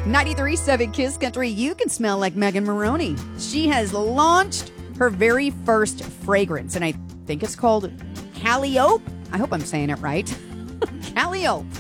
93.7 Kiss Country, you can smell like Megan Maroney. She has launched her very first fragrance, and I think it's called Calliope. I hope I'm saying it right. Calliope.